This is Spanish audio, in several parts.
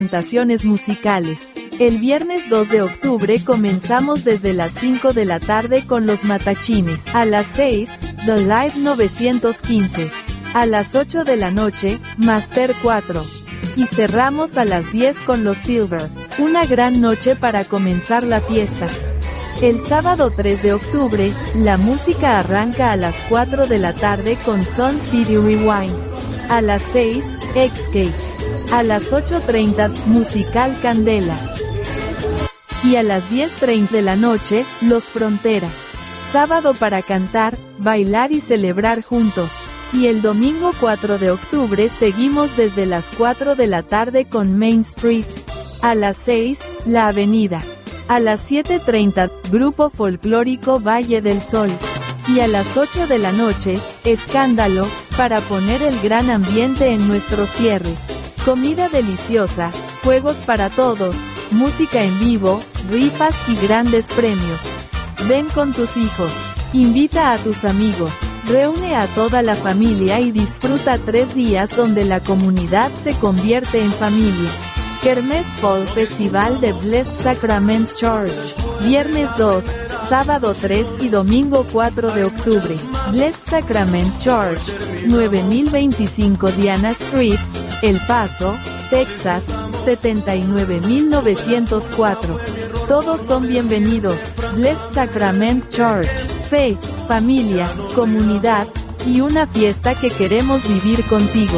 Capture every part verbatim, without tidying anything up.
presentaciones musicales. El viernes dos de octubre comenzamos desde las cinco de la tarde con Los Matachines. A las seis, The Live novecientos quince. A las ocho de la noche, Master cuatro. Y cerramos a las diez con Los Silver. Una gran noche para comenzar la fiesta. El sábado tres de octubre, la música arranca a las cuatro de la tarde con Sun City Rewind. A las seis, X-Cake. A las ocho treinta, Musical Candela. Y a las diez treinta de la noche, Los Frontera. Sábado para cantar, bailar y celebrar juntos. Y el domingo cuatro de octubre seguimos desde las cuatro de la tarde con Main Street. A las seis, La Avenida. A las siete treinta, Grupo Folclórico Valle del Sol. Y a las ocho de la noche, Escándalo, para poner el gran ambiente en nuestro cierre. Comida deliciosa, juegos para todos, música en vivo, rifas y grandes premios. Ven con tus hijos, invita a tus amigos, reúne a toda la familia y disfruta tres días donde la comunidad se convierte en familia. Kermés Fall Festival de Blessed Sacrament Church. Viernes dos, sábado tres y domingo cuatro de octubre. Blessed Sacrament Church, nueve mil veinticinco Diana Street, El Paso, Texas, setenta y nueve mil novecientos cuatro. Todos son bienvenidos. Blessed Sacrament Church. Fe, familia, comunidad, y una fiesta que queremos vivir contigo.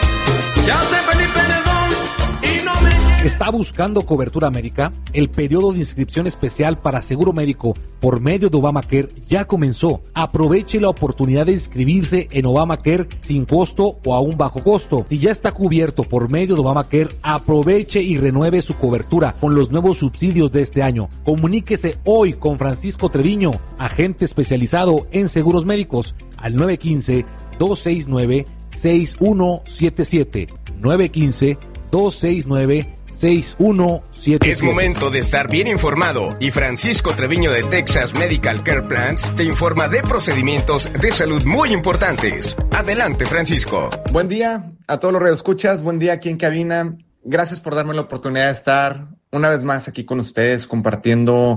¿Está buscando cobertura médica? El periodo de inscripción especial para seguro médico por medio de Obamacare ya comenzó. Aproveche la oportunidad de inscribirse en Obamacare sin costo o a un bajo costo. Si ya está cubierto por medio de Obamacare, aproveche y renueve su cobertura con los nuevos subsidios de este año. Comuníquese hoy con Francisco Treviño, agente especializado en seguros médicos, al nueve uno cinco, dos seis nueve, seis uno siete siete. nueve uno cinco, dos seis nueve, seis uno siete siete. Es momento de estar bien informado y Francisco Treviño de Texas Medical Care Plans te informa de procedimientos de salud muy importantes. Adelante, Francisco. Buen día a todos los radioescuchas, buen día aquí en cabina. Gracias por darme la oportunidad de estar una vez más aquí con ustedes compartiendo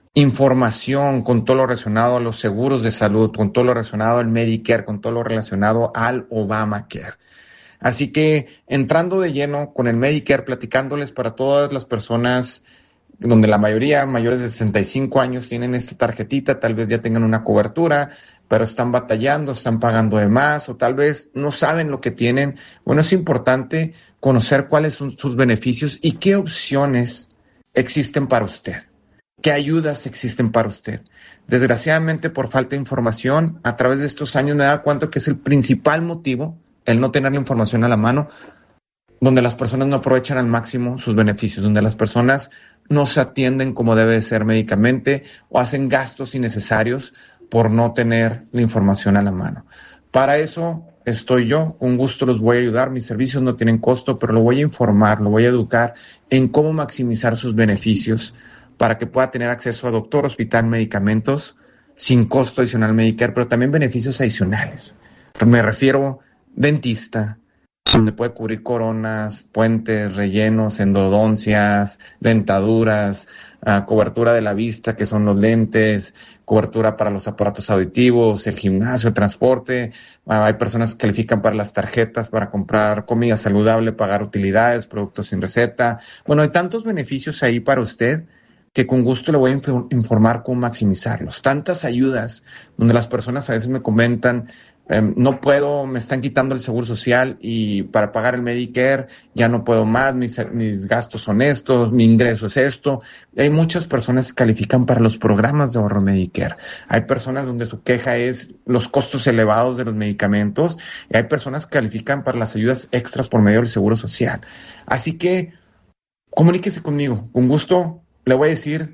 información con todo lo relacionado a los seguros de salud, con todo lo relacionado al Medicare, con todo lo relacionado al Obamacare. Así que entrando de lleno con el Medicare, platicándoles para todas las personas donde la mayoría mayores de sesenta y cinco años tienen esta tarjetita, tal vez ya tengan una cobertura, pero están batallando, están pagando de más o tal vez no saben lo que tienen. Bueno, es importante conocer cuáles son sus beneficios y qué opciones existen para usted, qué ayudas existen para usted. Desgraciadamente, por falta de información, a través de estos años me he dado cuenta que es el principal motivo el no tener la información a la mano, donde las personas no aprovechan al máximo sus beneficios, donde las personas no se atienden como debe de ser médicamente o hacen gastos innecesarios por no tener la información a la mano. Para eso estoy yo, con gusto los voy a ayudar, mis servicios no tienen costo, pero lo voy a informar, lo voy a educar en cómo maximizar sus beneficios para que pueda tener acceso a doctor, hospital, medicamentos sin costo adicional Medicare, pero también beneficios adicionales. Me refiero dentista, donde puede cubrir coronas, puentes, rellenos, endodoncias, dentaduras, uh, cobertura de la vista, que son los lentes, cobertura para los aparatos auditivos, el gimnasio, el transporte. Uh, hay personas que califican para las tarjetas para comprar comida saludable, pagar utilidades, productos sin receta. Bueno, hay tantos beneficios ahí para usted que con gusto le voy a inf- informar cómo maximizarlos. Tantas ayudas donde las personas a veces me comentan, eh, no puedo, me están quitando el seguro social y para pagar el Medicare ya no puedo más, mis, mis gastos son estos, mi ingreso es esto. Hay muchas personas que califican para los programas de ahorro Medicare. Hay personas donde su queja es los costos elevados de los medicamentos y hay personas que califican para las ayudas extras por medio del seguro social. Así que comuníquese conmigo, con gusto le voy a decir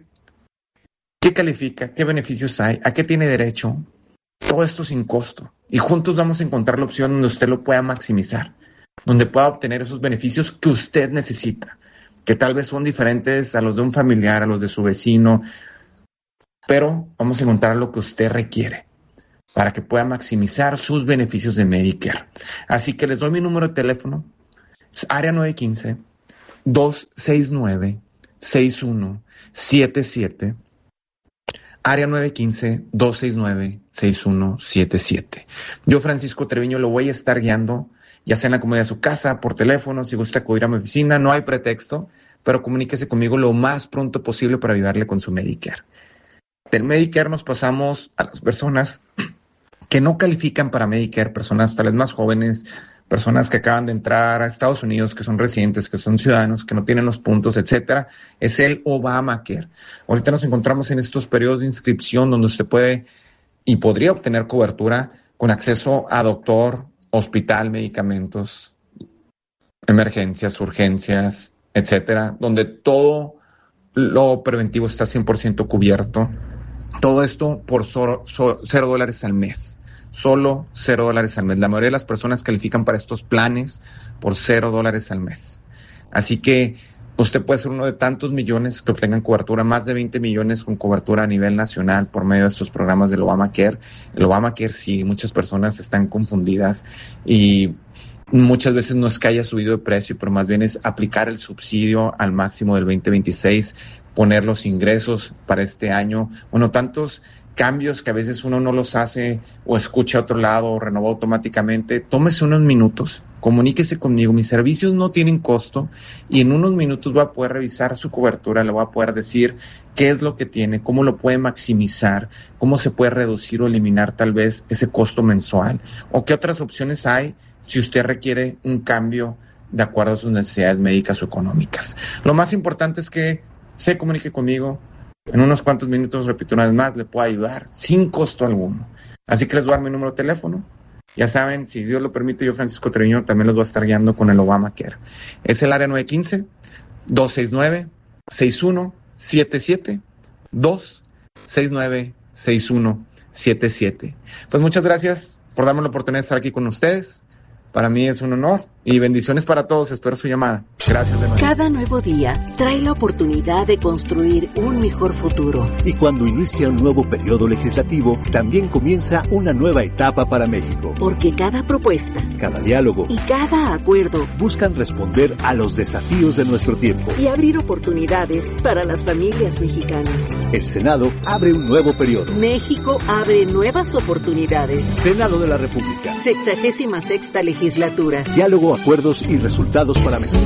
qué califica, qué beneficios hay, a qué tiene derecho, todo esto sin costo. Y juntos vamos a encontrar la opción donde usted lo pueda maximizar, donde pueda obtener esos beneficios que usted necesita, que tal vez son diferentes a los de un familiar, a los de su vecino, pero vamos a encontrar lo que usted requiere para que pueda maximizar sus beneficios de Medicare. Así que les doy mi número de teléfono, es área nueve uno cinco, dos seis nueve, seis uno siete siete. Área nueve uno cinco, dos seis nueve, seis uno siete siete. Yo, Francisco Treviño, lo voy a estar guiando, ya sea en la comodidad de su casa, por teléfono, si gusta acudir a mi oficina, no hay pretexto, pero comuníquese conmigo lo más pronto posible para ayudarle con su Medicare. Del Medicare nos pasamos a las personas que no califican para Medicare, personas tal vez más jóvenes, personas que acaban de entrar a Estados Unidos, que son residentes, que son ciudadanos, que no tienen los puntos, etcétera. Es el Obamacare. Ahorita nos encontramos en estos periodos de inscripción donde usted puede y podría obtener cobertura con acceso a doctor, hospital, medicamentos, emergencias, urgencias, etcétera, donde todo lo preventivo está cien por ciento cubierto. Todo esto por cero dólares al mes. Solo cero dólares al mes. La mayoría de las personas califican para estos planes por cero dólares al mes. Así que usted puede ser uno de tantos millones que obtengan cobertura, más de veinte millones con cobertura a nivel nacional por medio de estos programas del Obamacare. El Obamacare, sí, muchas personas están confundidas y muchas veces no es que haya subido de precio, pero más bien es aplicar el subsidio al máximo del veinte veintiséis, poner los ingresos para este año. Bueno, tantos cambios que a veces uno no los hace o escucha a otro lado o renovó automáticamente. Tómese unos minutos, comuníquese conmigo. Mis servicios no tienen costo y en unos minutos voy a poder revisar su cobertura, le voy a poder decir qué es lo que tiene, cómo lo puede maximizar, cómo se puede reducir o eliminar tal vez ese costo mensual o qué otras opciones hay si usted requiere un cambio de acuerdo a sus necesidades médicas o económicas. Lo más importante es que se comunique conmigo. En unos cuantos minutos, repito una vez más, le puedo ayudar sin costo alguno. Así que les voy a dar mi número de teléfono. Ya saben, si Dios lo permite, yo, Francisco Treviño, también los voy a estar guiando con el Obamacare. Es el área nueve uno cinco, dos seis nueve, seis uno siete siete, dos seis nueve, seis uno siete siete. Pues muchas gracias por darme la oportunidad de estar aquí con ustedes. Para mí es un honor y bendiciones para todos. Espero su llamada. Gracias de nuevo. Cada nuevo día trae la oportunidad de construir un mejor futuro. Y cuando inicia un nuevo periodo legislativo, también comienza una nueva etapa para México. Porque cada propuesta, cada diálogo y cada acuerdo buscan responder a los desafíos de nuestro tiempo y abrir oportunidades para las familias mexicanas. El Senado abre un nuevo periodo. México abre nuevas oportunidades. Senado de la República. Sexagésima sexta legislatura. Diálogo, acuerdos y resultados para México.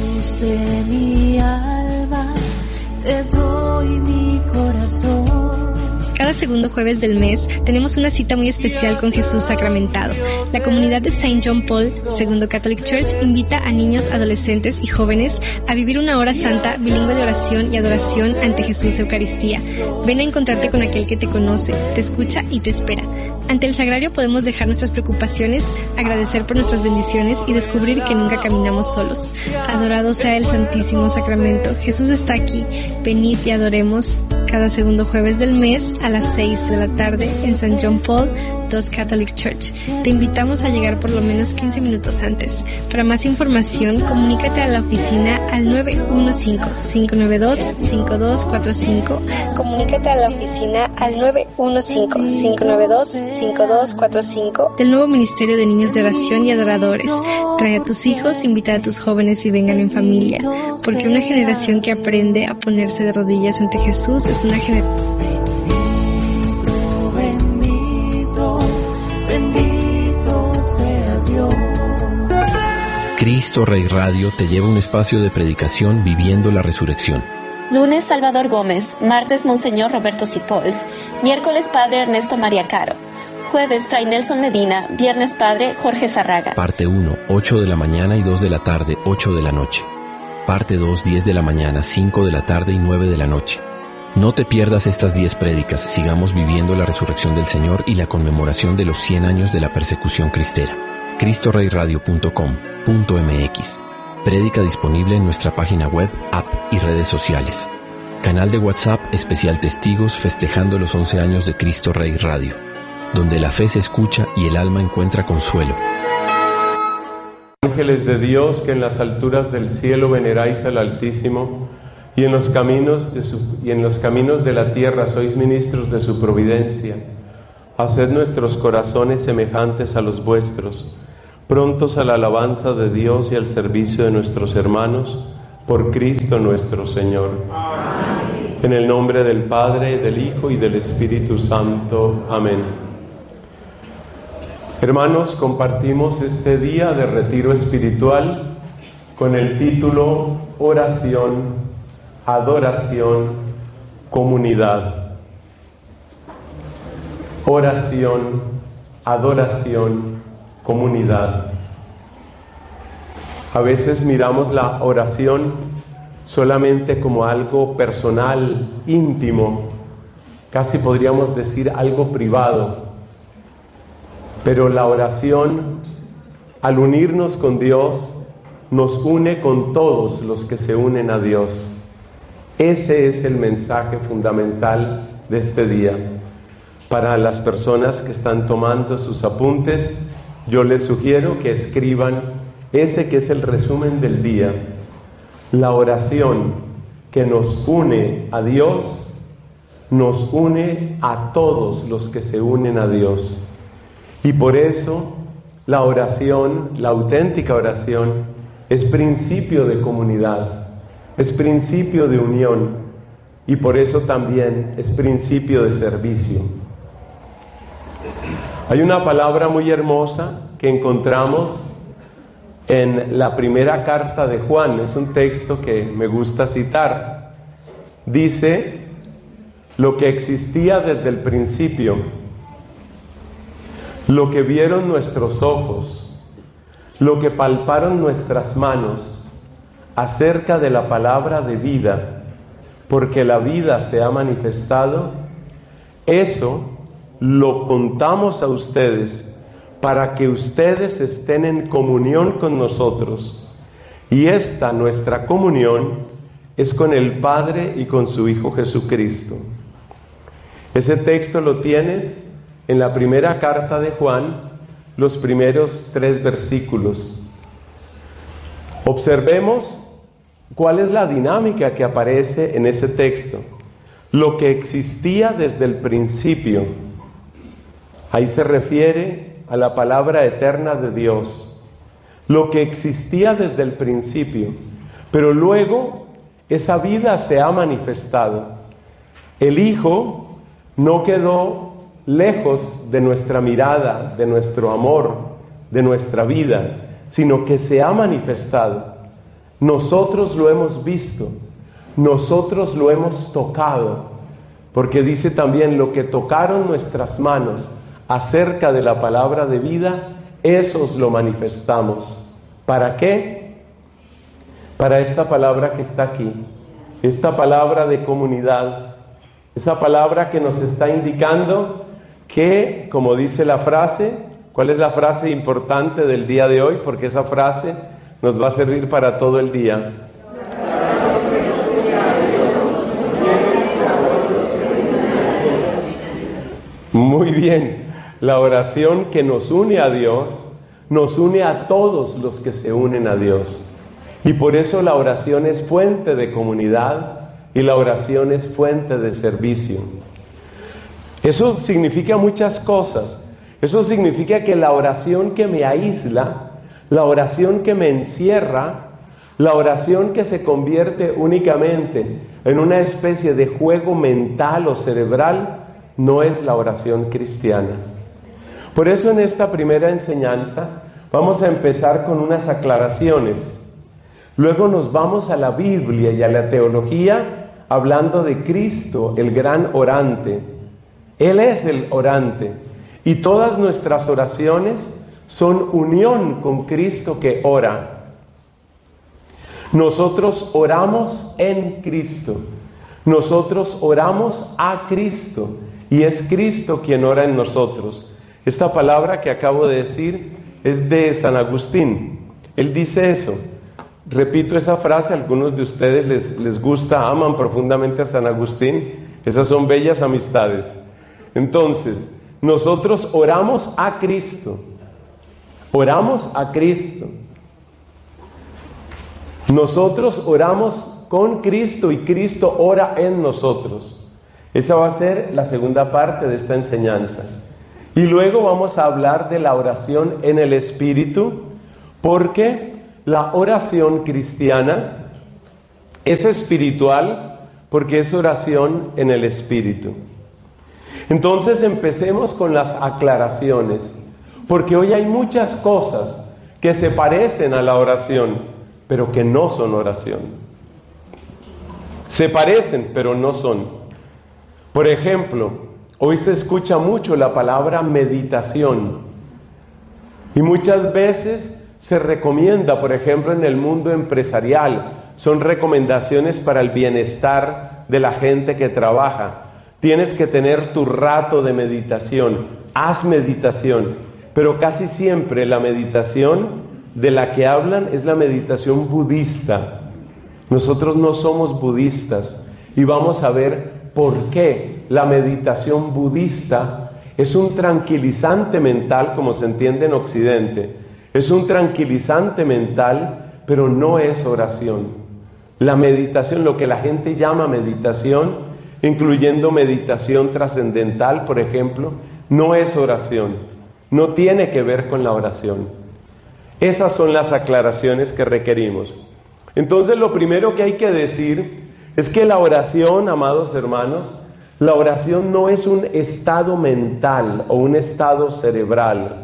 De mi alma, te doy mi corazón. Cada segundo jueves del mes tenemos una cita muy especial con Jesús sacramentado. La comunidad de Saint John Paul, Segundo Catholic Church, invita a niños, adolescentes y jóvenes a vivir una hora santa bilingüe de oración y adoración ante Jesús Eucaristía. Ven a encontrarte con aquel que te conoce, te escucha y te espera. Ante el sagrario podemos dejar nuestras preocupaciones, agradecer por nuestras bendiciones y descubrir que nunca caminamos solos. Adorado sea el Santísimo Sacramento. Jesús está aquí. Venid y adoremos cada segundo jueves del mes a las seis de la tarde en Saint John Paul, dos Catholic Church. Te invitamos a llegar por lo menos quince minutos antes. Para más información, comunícate a la oficina al nueve uno cinco, cinco nueve dos, cinco dos cuatro cinco. Comunícate a la oficina al nueve uno cinco, cinco nueve dos, cinco dos cuatro cinco del nuevo Ministerio de Niños de Oración y Adoradores. Trae a tus hijos, invita a tus jóvenes y vengan en familia, porque una generación que aprende a ponerse de rodillas ante Jesús es una generación. Cristo Rey Radio te lleva a un espacio de predicación viviendo la resurrección. Lunes, Salvador Gómez. Martes, Monseñor Roberto Cipols. Miércoles, Padre Ernesto María Caro. Jueves, Fray Nelson Medina. Viernes, Padre Jorge Zarraga. Parte uno, ocho de la mañana y dos de la tarde, ocho de la noche. Parte dos, diez de la mañana, cinco de la tarde y nueve de la noche. No te pierdas estas diez prédicas. Sigamos viviendo la resurrección del Señor y la conmemoración de los cien años de la persecución cristera. cristo rey radio punto com punto m x. Prédica disponible en nuestra página web, app y redes sociales. Canal de WhatsApp especial Testigos festejando los once años de Cristo Rey Radio, donde la fe se escucha y el alma encuentra consuelo. Ángeles de Dios, que en las alturas del cielo veneráis al Altísimo, y en los caminos de su, y en los caminos de la tierra sois ministros de su providencia. Haced nuestros corazones semejantes a los vuestros, prontos a la alabanza de Dios y al servicio de nuestros hermanos, por Cristo nuestro Señor. Amén. En el nombre del Padre, del Hijo y del Espíritu Santo. Amén. Hermanos, compartimos este día de retiro espiritual con el título Oración, Adoración, Comunidad. Oración, adoración, comunidad. A veces miramos la oración solamente como algo personal, íntimo, casi podríamos decir algo privado. Pero la oración, al unirnos con Dios, nos une con todos los que se unen a Dios. Ese es el mensaje fundamental de este día. Para las personas que están tomando sus apuntes, yo les sugiero que escriban ese que es el resumen del día. La oración que nos une a Dios, nos une a todos los que se unen a Dios. Y por eso la oración, la auténtica oración, es principio de comunidad, es principio de unión y por eso también es principio de servicio. Hay una palabra muy hermosa que encontramos en la primera carta de Juan, es un texto que me gusta citar. Dice, lo que existía desde el principio, lo que vieron nuestros ojos, lo que palparon nuestras manos acerca de la palabra de vida, porque la vida se ha manifestado, eso lo contamos a ustedes para que ustedes estén en comunión con nosotros. Y esta nuestra comunión es con el Padre y con su Hijo Jesucristo. Ese texto lo tienes en la primera carta de Juan, los primeros tres versículos. Observemos cuál es la dinámica que aparece en ese texto. Lo que existía desde el principio. Ahí se refiere a la palabra eterna de Dios, lo que existía desde el principio, pero luego esa vida se ha manifestado. El Hijo no quedó lejos de nuestra mirada, de nuestro amor, de nuestra vida, sino que se ha manifestado. Nosotros lo hemos visto, nosotros lo hemos tocado, porque dice también lo que tocaron nuestras manos acerca de la palabra de vida, esos lo manifestamos. ¿Para qué? Para esta palabra que está aquí, esta palabra de comunidad, esa palabra que nos está indicando que, como dice la frase, ¿cuál es la frase importante del día de hoy? Porque esa frase nos va a servir para todo el día. Muy bien. La oración que nos une a Dios, nos une a todos los que se unen a Dios. Y por eso la oración es fuente de comunidad y la oración es fuente de servicio. Eso significa muchas cosas. Eso significa que la oración que me aísla, la oración que me encierra, la oración que se convierte únicamente en una especie de juego mental o cerebral, no es la oración cristiana. Por eso en esta primera enseñanza vamos a empezar con unas aclaraciones. Luego nos vamos a la Biblia y a la teología hablando de Cristo, el gran orante. Él es el orante y todas nuestras oraciones son unión con Cristo que ora. Nosotros oramos en Cristo, nosotros oramos a Cristo y es Cristo quien ora en nosotros. Esta palabra que acabo de decir es de San Agustín. Él dice eso. Repito esa frase, a algunos de ustedes les, les gusta, aman profundamente a San Agustín. Esas son bellas amistades. Entonces, nosotros oramos a Cristo. Oramos a Cristo. Nosotros oramos con Cristo y Cristo ora en nosotros. Esa va a ser la segunda parte de esta enseñanza. Y luego vamos a hablar de la oración en el Espíritu, porque la oración cristiana Es espiritual porque es oración en el Espíritu. Entonces empecemos con las aclaraciones, porque hoy hay muchas cosas que se parecen a la oración, pero que no son oración. Se parecen, pero no son. Por ejemplo, hoy se escucha mucho la palabra meditación, y muchas veces se recomienda, por ejemplo, en el mundo empresarial, son recomendaciones para el bienestar de la gente que trabaja. Tienes que tener tu rato de meditación, haz meditación, pero casi siempre la meditación de la que hablan es la meditación budista. Nosotros no somos budistas y vamos a ver por qué la meditación budista es un tranquilizante mental, como se entiende en Occidente. Es un tranquilizante mental, pero no es oración. La meditación, lo que la gente llama meditación, incluyendo meditación trascendental, por ejemplo, no es oración, no tiene que ver con la oración. Esas son las aclaraciones que requerimos. Entonces, lo primero que hay que decir es que la oración, amados hermanos, la oración no es un estado mental o un estado cerebral.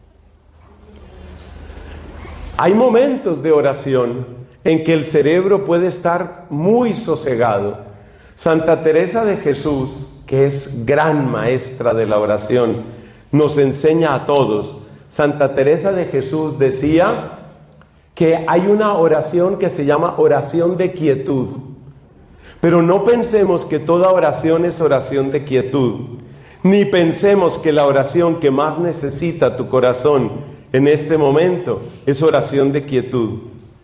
Hay momentos de oración en que el cerebro puede estar muy sosegado. Santa Teresa de Jesús, que es gran maestra de la oración, nos enseña a todos. Santa Teresa de Jesús decía que hay una oración que se llama oración de quietud. Pero no pensemos que toda oración es oración de quietud, ni pensemos que la oración que más necesita tu corazón en este momento es oración de quietud.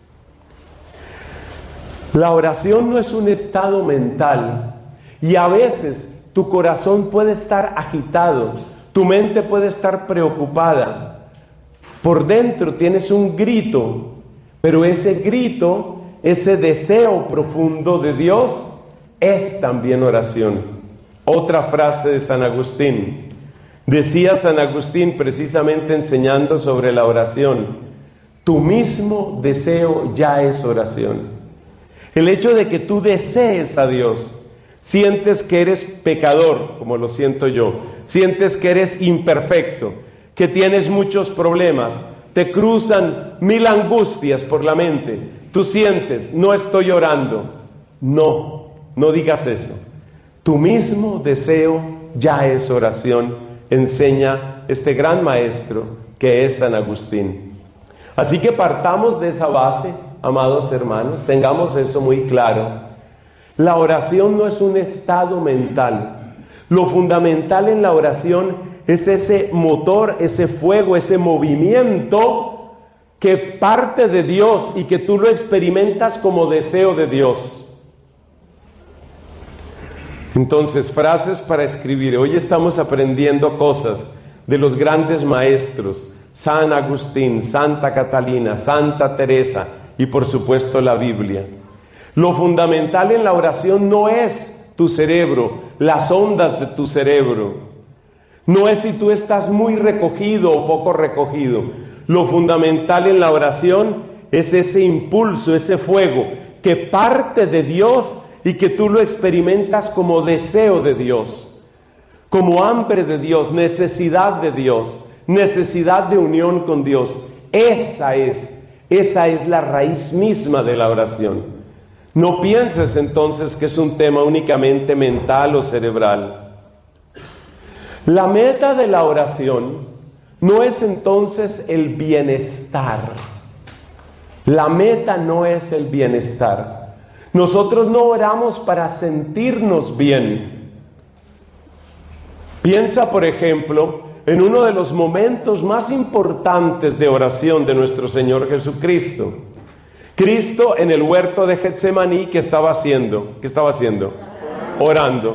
La oración no es un estado mental y a veces tu corazón puede estar agitado, tu mente puede estar preocupada. Por dentro tienes un grito, pero ese grito, ese deseo profundo de Dios es también oración. Otra frase de San Agustín. Decía San Agustín precisamente enseñando sobre la oración: tu mismo deseo ya es oración. El hecho de que tú desees a Dios, sientes que eres pecador, como lo siento yo, sientes que eres imperfecto, que tienes muchos problemas, te cruzan mil angustias por la mente, tú sientes, no estoy orando. No, no digas eso. Tu mismo deseo ya es oración, enseña este gran maestro que es San Agustín. Así que partamos de esa base, amados hermanos, tengamos eso muy claro. La oración no es un estado mental. Lo fundamental en la oración es ese motor, ese fuego, ese movimiento que parte de Dios y que tú lo experimentas como deseo de Dios. Entonces, frases para escribir. Hoy estamos aprendiendo cosas de los grandes maestros, San Agustín, Santa Catalina, Santa Teresa y por supuesto la Biblia. Lo fundamental en la oración no es tu cerebro, las ondas de tu cerebro. No es si tú estás muy recogido o poco recogido. Lo fundamental en la oración es ese impulso, ese fuego que parte de Dios y que tú lo experimentas como deseo de Dios, como hambre de Dios, necesidad de Dios, necesidad de unión con Dios. Esa es, esa es la raíz misma de la oración. No pienses entonces que es un tema únicamente mental o cerebral. La meta de la oración no es entonces el bienestar. La meta no es el bienestar. Nosotros no oramos para sentirnos bien. Piensa, por ejemplo, en uno de los momentos más importantes de oración de nuestro Señor Jesucristo. Cristo en el huerto de Getsemaní, ¿qué estaba haciendo? ¿Qué estaba haciendo? Orando.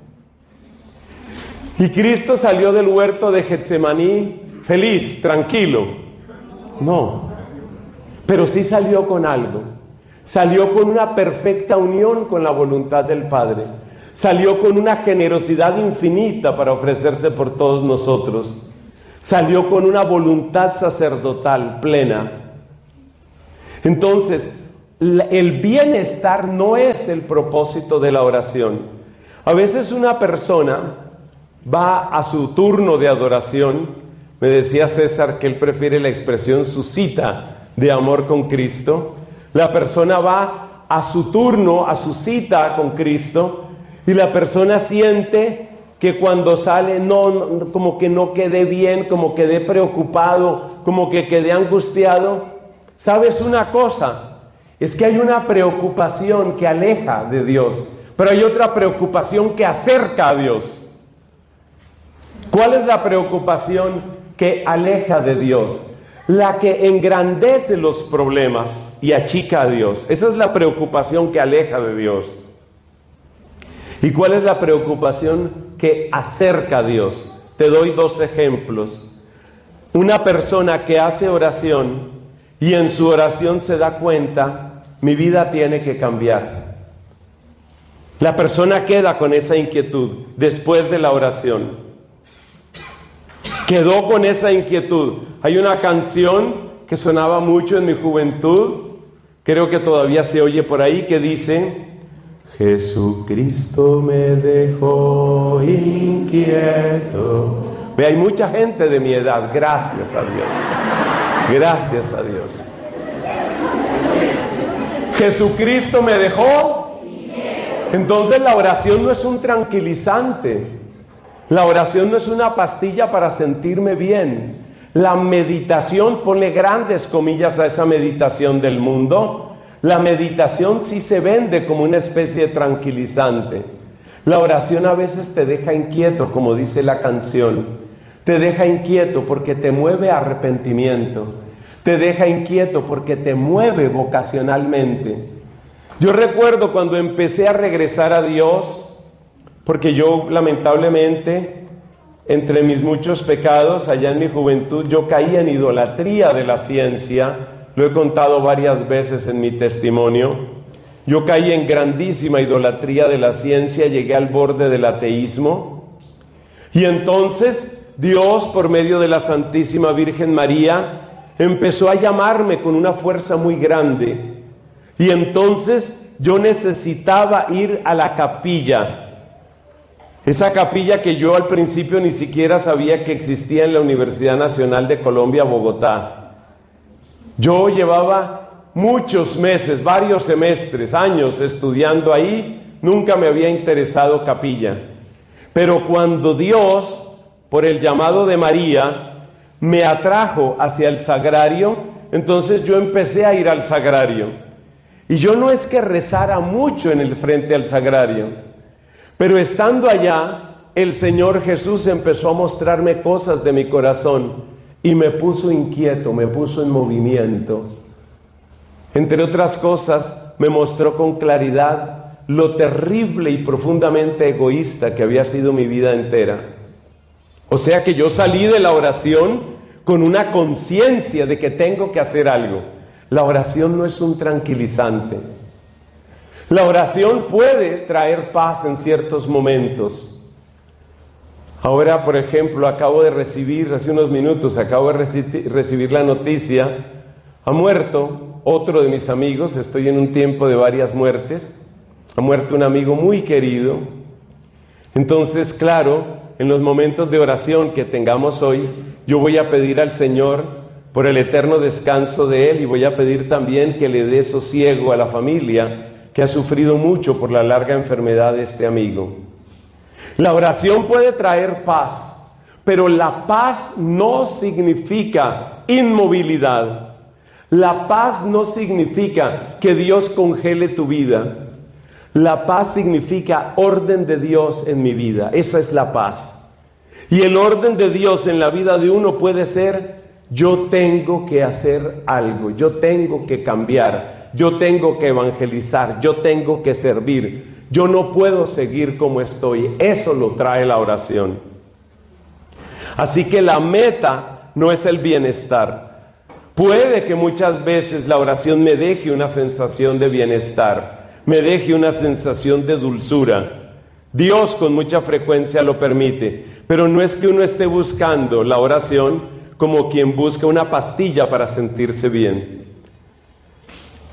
Y Cristo salió del huerto de Getsemaní feliz, tranquilo. No, pero sí salió con algo. Salió con una perfecta unión con la voluntad del Padre. Salió con una generosidad infinita para ofrecerse por todos nosotros. Salió con una voluntad sacerdotal plena. Entonces, el bienestar no es el propósito de la oración. A veces una persona va a su turno de adoración, me decía César que él prefiere la expresión su cita de amor con Cristo. La persona va a su turno, a su cita con Cristo, y la persona siente que cuando sale, no, no, como que no quedé bien, como quedé preocupado, como que quedé angustiado. ¿Sabes una cosa? Es que hay una preocupación que aleja de Dios, pero hay otra preocupación que acerca a Dios. ¿Cuál es la preocupación que aleja de Dios? La que engrandece los problemas y achica a Dios. Esa es la preocupación que aleja de Dios. ¿Y cuál es la preocupación que acerca a Dios? Te doy dos ejemplos. Una persona que hace oración y en su oración se da cuenta, mi vida tiene que cambiar. La persona queda con esa inquietud después de la oración. Quedó con esa inquietud. Hay una canción que sonaba mucho en mi juventud, creo que todavía se oye por ahí, que dice: Jesucristo me dejó inquieto. Ve, hay mucha gente de mi edad, gracias a Dios. Gracias a Dios. Jesucristo me dejó. Entonces la oración no es un tranquilizante. La oración no es una pastilla para sentirme bien. La meditación, ponle grandes comillas a esa meditación del mundo. La meditación sí se vende como una especie de tranquilizante. La oración a veces te deja inquieto, como dice la canción. Te deja inquieto porque te mueve a arrepentimiento. Te deja inquieto porque te mueve vocacionalmente. Yo recuerdo cuando empecé a regresar a Dios, porque yo lamentablemente, entre mis muchos pecados, allá en mi juventud, yo caí en idolatría de la ciencia. Lo he contado varias veces en mi testimonio. Yo caí en grandísima idolatría de la ciencia, llegué al borde del ateísmo. Y entonces Dios, por medio de la Santísima Virgen María, empezó a llamarme con una fuerza muy grande. Y entonces yo necesitaba ir a la capilla. Esa capilla que yo al principio ni siquiera sabía que existía en la Universidad Nacional de Colombia, Bogotá. Yo llevaba muchos meses, varios semestres, años estudiando ahí, nunca me había interesado capilla. Pero cuando Dios, por el llamado de María, me atrajo hacia el sagrario, entonces yo empecé a ir al sagrario. Y yo no es que rezara mucho en el frente al sagrario, pero estando allá, el Señor Jesús empezó a mostrarme cosas de mi corazón y me puso inquieto, me puso en movimiento. Entre otras cosas, me mostró con claridad lo terrible y profundamente egoísta que había sido mi vida entera. O sea que yo salí de la oración con una conciencia de que tengo que hacer algo. La oración no es un tranquilizante. La oración puede traer paz en ciertos momentos. Ahora, por ejemplo, acabo de recibir, hace unos minutos, acabo de reci- recibir la noticia, ha muerto otro de mis amigos, estoy en un tiempo de varias muertes, ha muerto un amigo muy querido. Entonces, claro, en los momentos de oración que tengamos hoy, yo voy a pedir al Señor por el eterno descanso de él y voy a pedir también que le dé sosiego a la familia que ha sufrido mucho por la larga enfermedad de este amigo. La oración puede traer paz, pero la paz no significa inmovilidad. La paz no significa que Dios congele tu vida. La paz significa orden de Dios en mi vida. Esa es la paz. Y el orden de Dios en la vida de uno puede ser: yo tengo que hacer algo, yo tengo que cambiar, yo tengo que evangelizar, yo tengo que servir. Yo no puedo seguir como estoy. Eso lo trae la oración. Así que la meta no es el bienestar. Puede que muchas veces la oración me deje una sensación de bienestar, me deje una sensación de dulzura. Dios con mucha frecuencia lo permite, pero no es que uno esté buscando la oración como quien busca una pastilla para sentirse bien.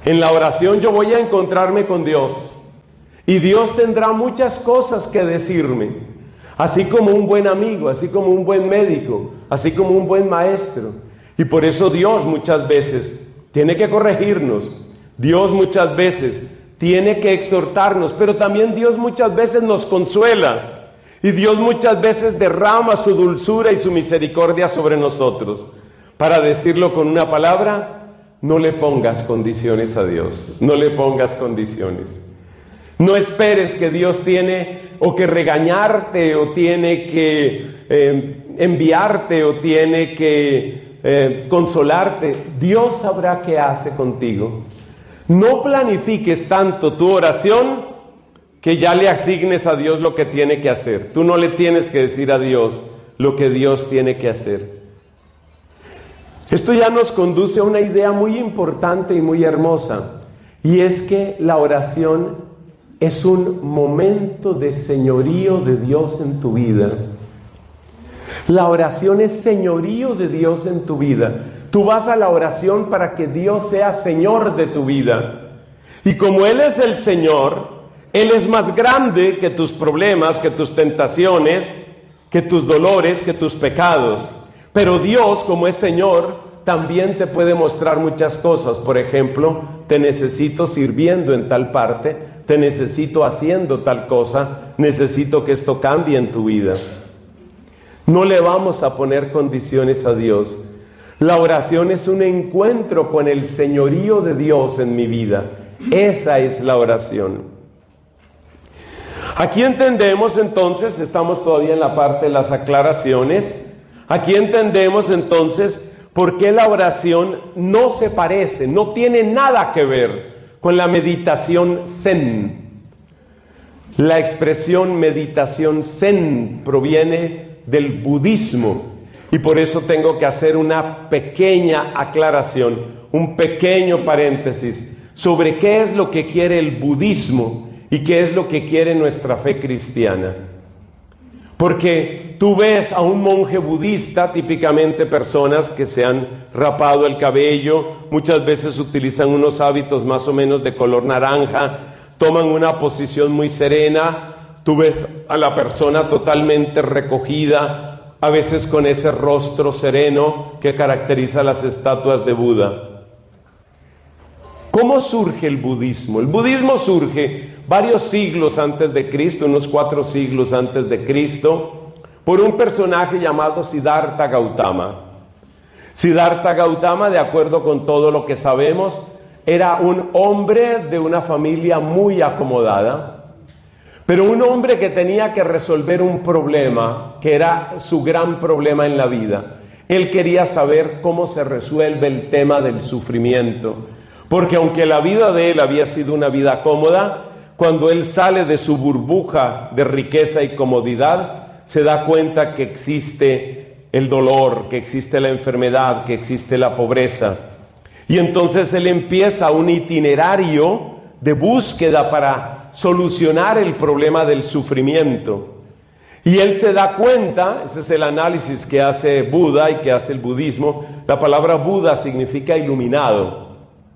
En la oración yo voy a encontrarme con Dios y Dios tendrá muchas cosas que decirme, así como un buen amigo, así como un buen médico, así como un buen maestro. Y por eso Dios muchas veces tiene que corregirnos, Dios muchas veces tiene que exhortarnos, pero también Dios muchas veces nos consuela y Dios muchas veces derrama su dulzura y su misericordia sobre nosotros. Para decirlo con una palabra, no le pongas condiciones a Dios, no le pongas condiciones. No esperes que Dios tiene o que regañarte o tiene que eh, enviarte o tiene que eh, consolarte. Dios sabrá qué hace contigo. No planifiques tanto tu oración que ya le asignes a Dios lo que tiene que hacer. Tú no le tienes que decir a Dios lo que Dios tiene que hacer. Esto ya nos conduce a una idea muy importante y muy hermosa, y es que la oración es un momento de señorío de Dios en tu vida. La oración es señorío de Dios en tu vida. Tú vas a la oración para que Dios sea Señor de tu vida. Y como Él es el Señor, Él es más grande que tus problemas, que tus tentaciones, que tus dolores, que tus pecados. Pero Dios, como es Señor, también te puede mostrar muchas cosas. Por ejemplo, te necesito sirviendo en tal parte, te necesito haciendo tal cosa, necesito que esto cambie en tu vida. No le vamos a poner condiciones a Dios. La oración es un encuentro con el señorío de Dios en mi vida. Esa es la oración. Aquí entendemos entonces, estamos todavía en la parte de las aclaraciones, aquí entendemos entonces por qué la oración no se parece, no tiene nada que ver con la meditación zen. La expresión meditación zen proviene del budismo y por eso tengo que hacer una pequeña aclaración, un pequeño paréntesis sobre qué es lo que quiere el budismo y qué es lo que quiere nuestra fe cristiana. Porque tú ves a un monje budista, típicamente personas que se han rapado el cabello, muchas veces utilizan unos hábitos más o menos de color naranja, toman una posición muy serena, tú ves a la persona totalmente recogida, a veces con ese rostro sereno que caracteriza las estatuas de Buda. ¿Cómo surge el budismo? El budismo surge varios siglos antes de Cristo, unos cuatro siglos antes de Cristo, por un personaje llamado Siddhartha Gautama. Siddhartha Gautama, de acuerdo con todo lo que sabemos, era un hombre de una familia muy acomodada, pero un hombre que tenía que resolver un problema, que era su gran problema en la vida. Él quería saber cómo se resuelve el tema del sufrimiento, porque aunque la vida de él había sido una vida cómoda, cuando él sale de su burbuja de riqueza y comodidad, se da cuenta que existe el dolor, que existe la enfermedad, que existe la pobreza. Y entonces él empieza un itinerario de búsqueda para solucionar el problema del sufrimiento. Y él se da cuenta, ese es el análisis que hace Buda y que hace el budismo. La palabra Buda significa iluminado.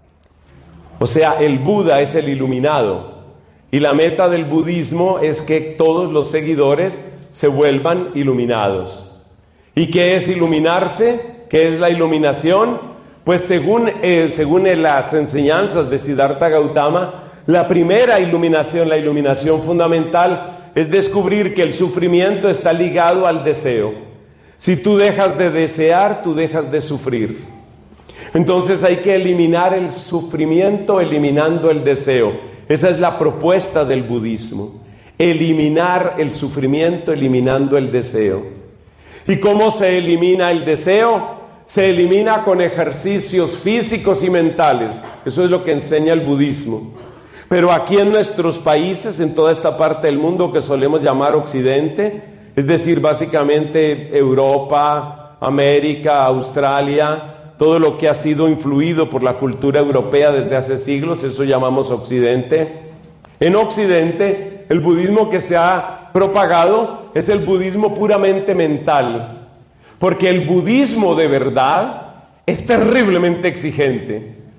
O sea, el Buda es el iluminado. Y la meta del budismo es que todos los seguidores se vuelvan iluminados. ¿Y qué es iluminarse? ¿Qué es la iluminación? Pues según, eh, según las enseñanzas de Siddhartha Gautama, la primera iluminación, la iluminación fundamental, es descubrir que el sufrimiento está ligado al deseo. Si tú dejas de desear, tú dejas de sufrir. Entonces hay que eliminar el sufrimiento eliminando el deseo. Esa es la propuesta del budismo. Eliminar el sufrimiento eliminando el deseo. ¿Y cómo se elimina el deseo? Se elimina con ejercicios físicos y mentales. Eso es lo que enseña el budismo. Pero aquí en nuestros países, en toda esta parte del mundo que solemos llamar Occidente, es decir, básicamente Europa, América, Australia, todo lo que ha sido influido por la cultura europea desde hace siglos, eso llamamos Occidente. En Occidente, el budismo que se ha propagado es el budismo puramente mental, porque el budismo de verdad es terriblemente exigente.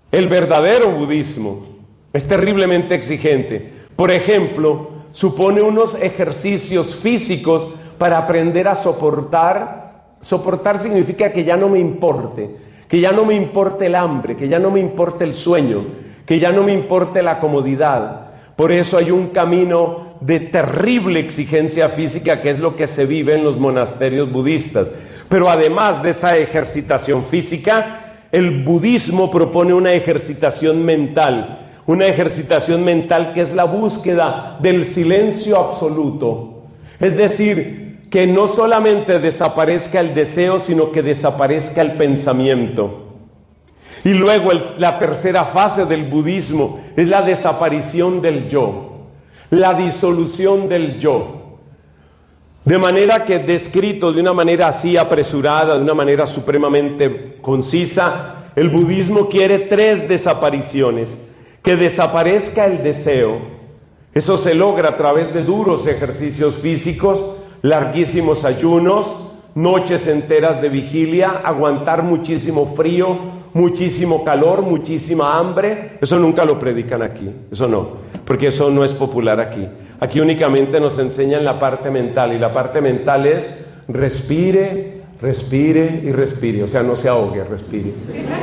El verdadero budismo es terriblemente exigente. Por ejemplo, supone unos ejercicios físicos para aprender a soportar. Soportar significa que ya no me importe, que ya no me importe el hambre, que ya no me importe el sueño, que ya no me importe la comodidad. Por eso hay un camino de terrible exigencia física, que es lo que se vive en los monasterios budistas. Pero además de esa ejercitación física, el budismo propone una ejercitación mental, una ejercitación mental que es la búsqueda del silencio absoluto. Es decir, que no solamente desaparezca el deseo, sino que desaparezca el pensamiento. Y luego el, la tercera fase del budismo es la desaparición del yo, la disolución del yo. De manera que, descrito de una manera así apresurada, de una manera supremamente concisa, el budismo quiere tres desapariciones. Que desaparezca el deseo. Eso se logra a través de duros ejercicios físicos, larguísimos ayunos, noches enteras de vigilia, aguantar muchísimo frío, muchísimo calor, muchísima hambre. Eso nunca lo predican aquí, eso no, porque eso no es popular aquí. Aquí únicamente nos enseñan la parte mental, y la parte mental es respire, respire y respire. O sea, no se ahogue, respire.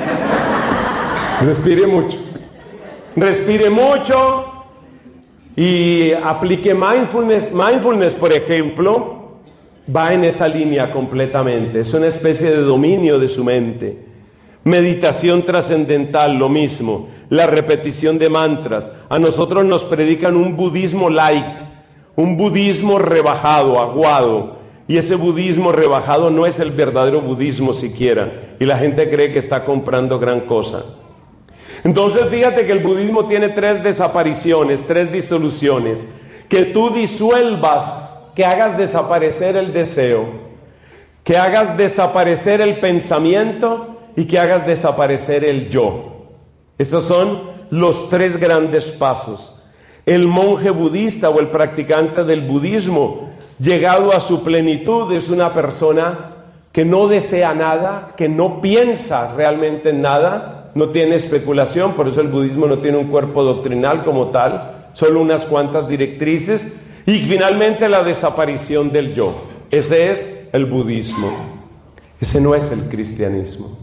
Respire mucho. Respire mucho y aplique mindfulness. Mindfulness, por ejemplo, va en esa línea completamente. Es una especie de dominio de su mente. Meditación trascendental, lo mismo. La repetición de mantras. A nosotros nos predican un budismo light, un budismo rebajado, aguado. Y ese budismo rebajado no es el verdadero budismo siquiera. Y la gente cree que está comprando gran cosa. Entonces fíjate que el budismo tiene tres desapariciones, tres disoluciones. Que tú disuelvas, que hagas desaparecer el deseo, que hagas desaparecer el pensamiento y que hagas desaparecer el yo. Estos son los tres grandes pasos. El monje budista o el practicante del budismo, llegado a su plenitud, es una persona que no desea nada, que no piensa realmente en nada, no tiene especulación. Por eso el budismo no tiene un cuerpo doctrinal como tal, solo unas cuantas directrices. Y finalmente la desaparición del yo. Ese es el budismo. Ese no es el cristianismo.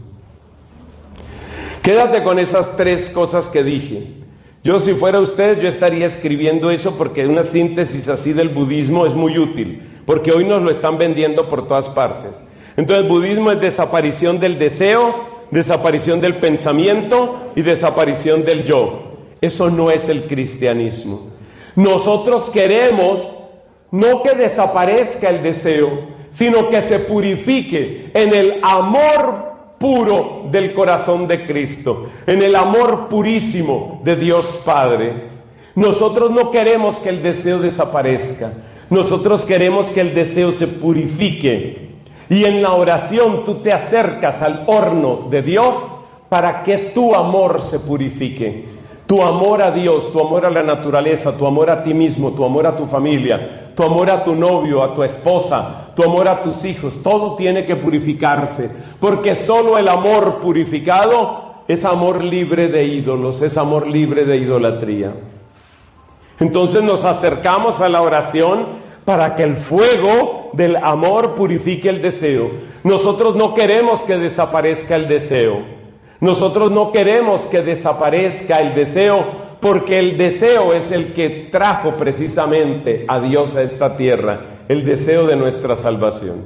Quédate con esas tres cosas que dije. Yo, si fuera usted, yo estaría escribiendo eso, porque una síntesis así del budismo es muy útil, porque hoy nos lo están vendiendo por todas partes. Entonces el budismo es desaparición del deseo, desaparición del pensamiento y desaparición del yo. Eso no es el cristianismo. Nosotros queremos no que desaparezca el deseo, sino que se purifique en el amor puro del corazón de Cristo, en el amor purísimo de Dios Padre. Nosotros no queremos que el deseo desaparezca, nosotros queremos que el deseo se purifique. Y en la oración tú te acercas al horno de Dios para que tu amor se purifique. Tu amor a Dios, tu amor a la naturaleza, tu amor a ti mismo, tu amor a tu familia, tu amor a tu novio, a tu esposa, tu amor a tus hijos, todo tiene que purificarse, porque solo el amor purificado es amor libre de ídolos, es amor libre de idolatría. Entonces nos acercamos a la oración para que el fuego del amor purifique el deseo. Nosotros no queremos que desaparezca el deseo. Nosotros no queremos que desaparezca el deseo, porque el deseo es el que trajo precisamente a Dios a esta tierra, el deseo de nuestra salvación.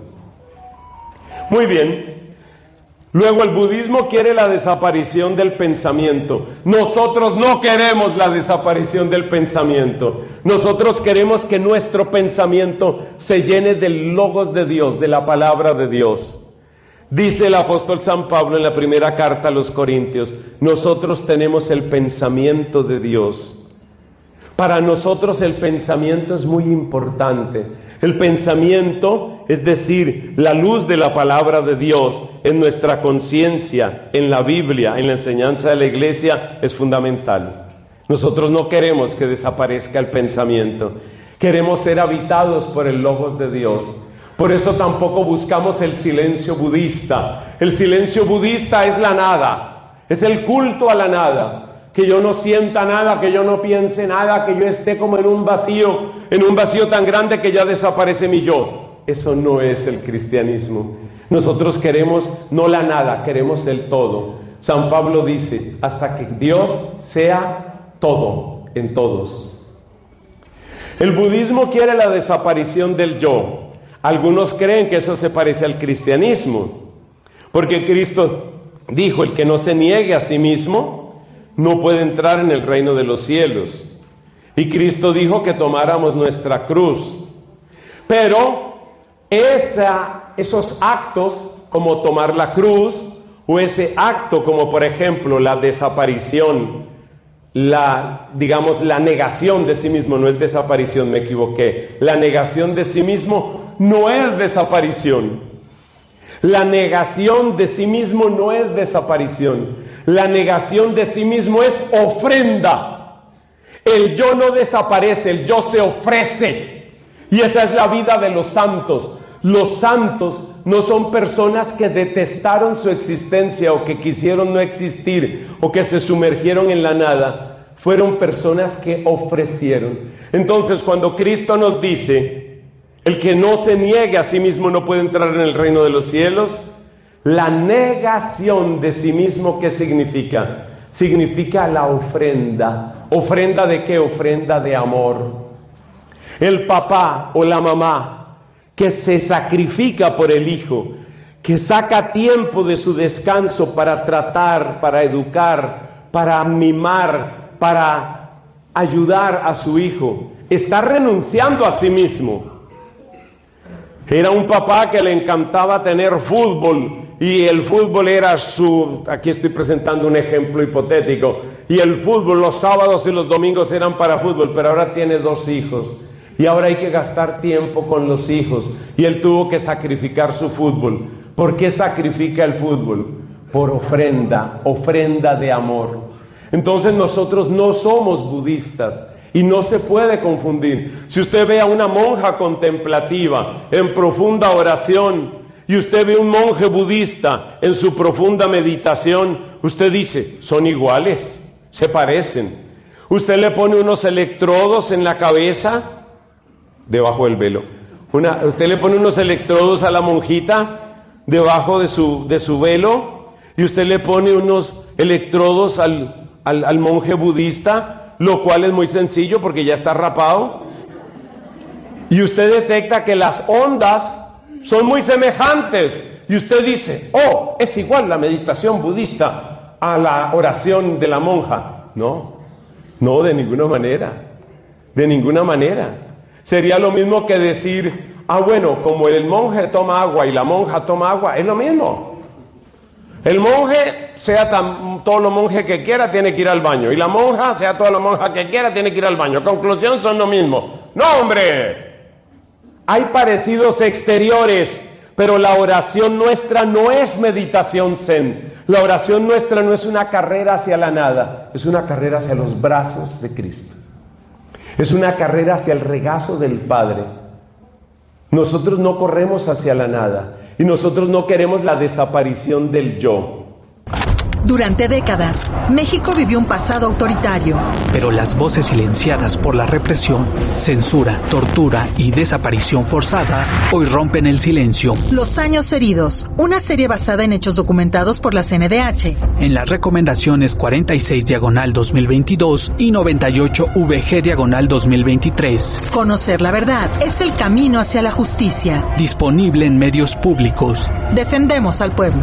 Muy bien. Luego el budismo quiere la desaparición del pensamiento. Nosotros no queremos la desaparición del pensamiento. Nosotros queremos que nuestro pensamiento se llene del logos de Dios, de la palabra de Dios. Dice el apóstol San Pablo en la primera carta a los Corintios, nosotros tenemos el pensamiento de Dios. Para nosotros el pensamiento es muy importante. El pensamiento, es decir, la luz de la palabra de Dios en nuestra conciencia, en la Biblia, en la enseñanza de la iglesia, es fundamental. Nosotros no queremos que desaparezca el pensamiento. Queremos ser habitados por el logos de Dios. Por eso tampoco buscamos el silencio budista. El silencio budista es la nada. Es el culto a la nada. Que yo no sienta nada, que yo no piense nada, que yo esté como en un vacío, en un vacío tan grande que ya desaparece mi yo. Eso no es el cristianismo. Nosotros queremos no la nada, queremos el todo. San Pablo dice, hasta que Dios sea todo en todos. El budismo quiere la desaparición del yo. Algunos creen que eso se parece al cristianismo, porque Cristo dijo, el que no se niegue a sí mismo no puede entrar en el reino de los cielos. Y Cristo dijo que tomáramos nuestra cruz. Pero esa, esos actos, como tomar la cruz, o ese acto como por ejemplo la desaparición, la, digamos, la negación de sí mismo, no es desaparición, me equivoqué. La negación de sí mismo no es desaparición. La negación de sí mismo no es desaparición. La negación de sí mismo es ofrenda. El yo no desaparece, el yo se ofrece. Y esa es la vida de los santos. Los santos no son personas que detestaron su existencia o que quisieron no existir o que se sumergieron en la nada. Fueron personas que ofrecieron. Entonces, cuando Cristo nos dice, el que no se niegue a sí mismo no puede entrar en el reino de los cielos, la negación de sí mismo, ¿qué significa? Significa la ofrenda. ¿Ofrenda de qué? Ofrenda de amor. El papá o la mamá que se sacrifica por el hijo, que saca tiempo de su descanso para tratar, para educar, para mimar, para ayudar a su hijo, está renunciando a sí mismo. Era un papá que le encantaba tener fútbol y el fútbol era su... Aquí estoy presentando un ejemplo hipotético. Y el fútbol, los sábados y los domingos eran para fútbol, pero ahora tiene dos hijos. Y ahora hay que gastar tiempo con los hijos. Y él tuvo que sacrificar su fútbol. ¿Por qué sacrifica el fútbol? Por ofrenda, ofrenda de amor. Entonces nosotros no somos budistas. Y no se puede confundir. Si usted ve a una monja contemplativa en profunda oración y usted ve un monje budista en su profunda meditación, usted dice, son iguales, se parecen. Usted le pone unos electrodos en la cabeza, debajo del velo. Una, usted le pone unos electrodos a la monjita debajo de su, de su velo y usted le pone unos electrodos al, al, al monje budista, lo cual es muy sencillo porque ya está rapado. Y usted detecta que las ondas son muy semejantes. Y usted dice, oh, es igual la meditación budista a la oración de la monja. No, no, de ninguna manera. De ninguna manera. Sería lo mismo que decir, ah, bueno, como el monje toma agua y la monja toma agua, es lo mismo. El monje, sea tan, todo lo monje que quiera, tiene que ir al baño. Y la monja, sea toda la monja que quiera, tiene que ir al baño. Conclusión, son lo mismo. ¡No, hombre! Hay parecidos exteriores, pero la oración nuestra no es meditación zen. La oración nuestra no es una carrera hacia la nada, es una carrera hacia los brazos de Cristo. Es una carrera hacia el regazo del Padre. Nosotros no corremos hacia la nada. Y nosotros no queremos la desaparición del yo. Durante décadas, México vivió un pasado autoritario. Pero las voces silenciadas por la represión, censura, tortura y desaparición forzada hoy rompen el silencio. Los años heridos, una serie basada en hechos documentados por la C N D H. En las recomendaciones cuarenta y seis diagonal dos mil veintidós y noventa y ocho V G diagonal dos mil veintitrés. Conocer la verdad es el camino hacia la justicia. Disponible en medios públicos. Defendemos al pueblo.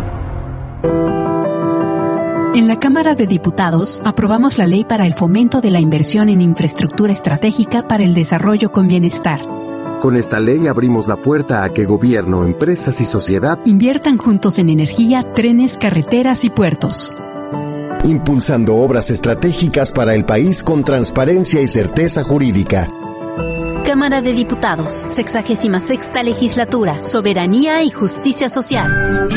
En la Cámara de Diputados aprobamos la Ley para el Fomento de la Inversión en Infraestructura Estratégica para el Desarrollo con Bienestar. Con esta ley abrimos la puerta a que gobierno, empresas y sociedad inviertan juntos en energía, trenes, carreteras y puertos. Impulsando obras estratégicas para el país con transparencia y certeza jurídica. Cámara de Diputados, sexagésima sexta Legislatura, Soberanía y Justicia Social.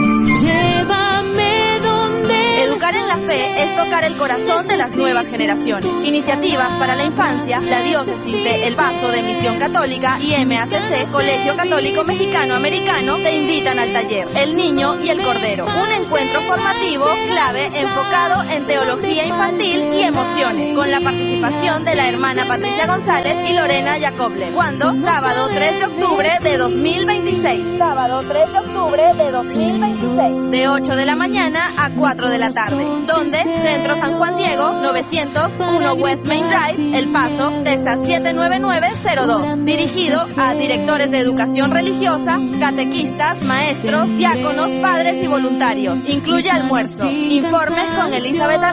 Educar en la fe es tocar el corazón de las nuevas generaciones. Iniciativas para la infancia, la diócesis de El Vaso de Misión Católica y M A C C, Colegio Católico Mexicano Americano, te invitan al taller El Niño y el Cordero, un encuentro formativo clave enfocado en teología infantil y emociones, con la participación de la hermana Patricia González y Lorena Jacoble. ¿Cuándo? Sábado tres de octubre de dos mil veintiséis. Sábado tres de octubre de dos mil veintiséis. De ocho de la mañana a cuatro de la tarde. ¿Dónde? Centro San Juan Diego, novecientos uno West Main Drive, El Paso, Texas siete nueve nueve cero dos. Dirigido a directores de educación religiosa, catequistas, maestros, diáconos, padres y voluntarios. Incluye almuerzo. Informes con Elizabeth